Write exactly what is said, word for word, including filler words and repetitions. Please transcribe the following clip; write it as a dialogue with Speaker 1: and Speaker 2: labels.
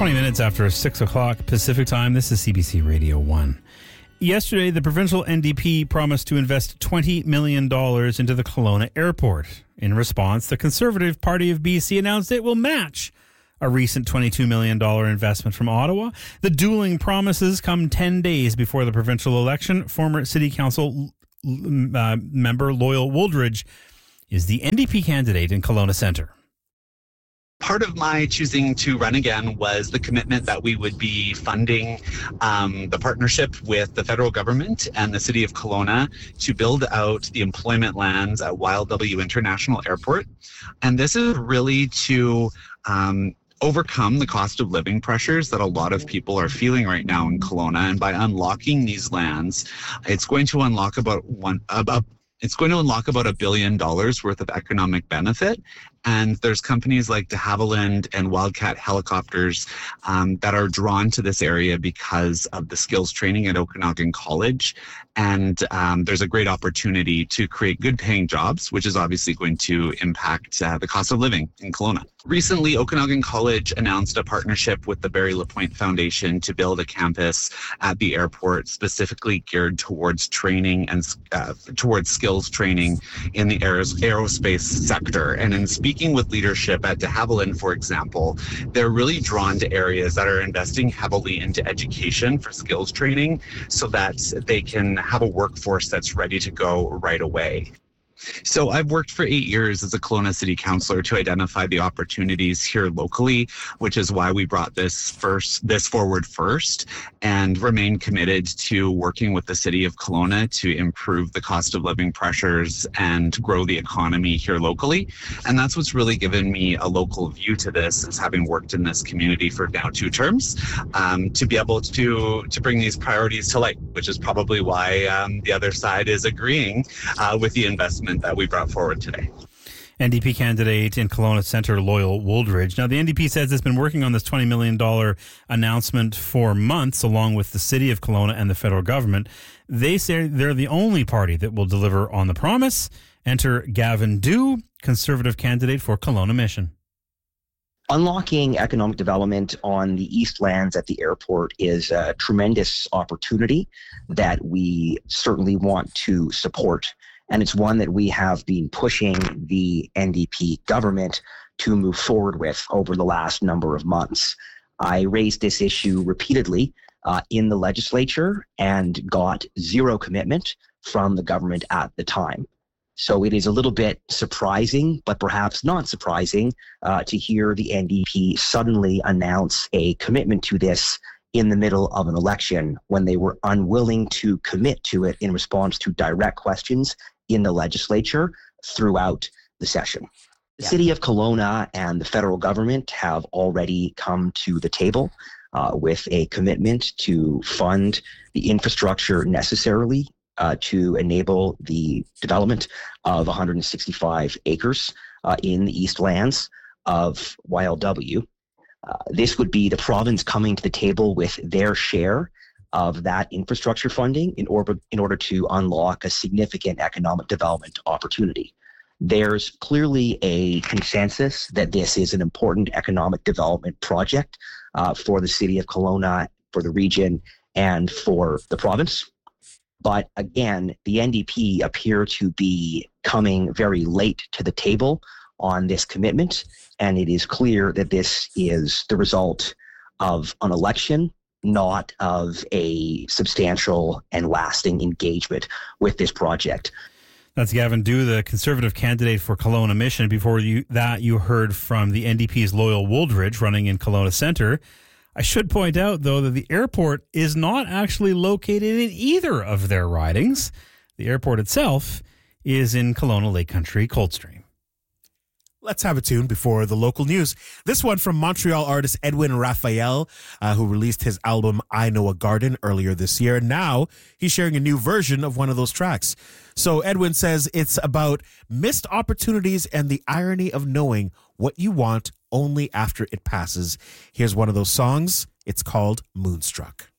Speaker 1: twenty minutes after six o'clock Pacific time, this is C B C Radio one. Yesterday, the provincial N D P promised to invest twenty million dollars into the Kelowna airport. In response, the Conservative Party of B C announced it will match a recent twenty-two million dollars investment from Ottawa. The dueling promises come ten days before the provincial election. Former City Council uh, member Loyal Wooldridge is the N D P candidate in Kelowna Centre.
Speaker 2: Part of my choosing to run again was the commitment that we would be funding um, the partnership with the federal government and the city of Kelowna to build out the employment lands at Y L W International Airport. And this is really to um, overcome the cost of living pressures that a lot of people are feeling right now in Kelowna. And by unlocking these lands, it's going to unlock about one about It's going to unlock about a billion dollars worth of economic benefit. And there's companies like de Havilland and Wildcat Helicopters um, that are drawn to this area because of the skills training at Okanagan College. And um, there's a great opportunity to create good paying jobs, which is obviously going to impact uh, the cost of living in Kelowna. Recently, Okanagan College announced a partnership with the Barry Lapointe Foundation to build a campus at the airport specifically geared towards training and uh, towards skills training in the aeros- aerospace sector. And in speaking with leadership at de Havilland, for example, they're really drawn to areas that are investing heavily into education for skills training so that they can have a workforce that's ready to go right away. So I've worked for eight years as a Kelowna City Councillor to identify the opportunities here locally, which is why we brought this first, this forward first, and remain committed to working with the City of Kelowna to improve the cost of living pressures and grow the economy here locally. And that's what's really given me a local view to this, is having worked in this community for now two terms, um, to be able to to bring these priorities to light, which is probably why um, the other side is agreeing uh, with the investment that we brought forward today.
Speaker 1: N D P candidate in Kelowna Centre, Loyal Wooldridge. Now, the N D P says it's been working on this twenty million dollars announcement for months, along with the City of Kelowna and the federal government. They say they're the only party that will deliver on the promise. Enter Gavin Dew, Conservative candidate for Kelowna Mission.
Speaker 3: Unlocking economic development on the East Lands at the airport is a tremendous opportunity that we certainly want to support. And it's one that we have been pushing the N D P government to move forward with over the last number of months. I raised this issue repeatedly uh, in the legislature and got zero commitment from the government at the time. So it is a little bit surprising, but perhaps not surprising, uh, to hear the N D P suddenly announce a commitment to this in the middle of an election when they were unwilling to commit to it in response to direct questions in the legislature throughout the session. The yeah. City of Kelowna and the federal government have already come to the table uh, with a commitment to fund the infrastructure necessarily uh, to enable the development of one hundred sixty-five acres uh, in the East Lands of Y L W. Uh, this would be the province coming to the table with their share of that infrastructure funding in order in order to unlock a significant economic development opportunity. There's clearly a consensus that this is an important economic development project uh, for the city of Kelowna, for the region, and for the province. But again, the N D P appear to be coming very late to the table on this commitment, and it is clear that this is the result of an election, not of a substantial and lasting engagement with this project.
Speaker 1: That's Gavin Dew, the Conservative candidate for Kelowna Mission. Before you, that, you heard from the N D P's Loyal Wooldridge running in Kelowna Centre. I should point out, though, that the airport is not actually located in either of their ridings. The airport itself is in Kelowna Lake Country, Coldstream.
Speaker 4: Let's have a tune before the local news. This one from Montreal artist Edwin Raphael, uh, who released his album I Know a Garden earlier this year. Now he's sharing a new version of one of those tracks. So Edwin says it's about missed opportunities and the irony of knowing what you want only after it passes. Here's one of those songs. It's called Moonstruck.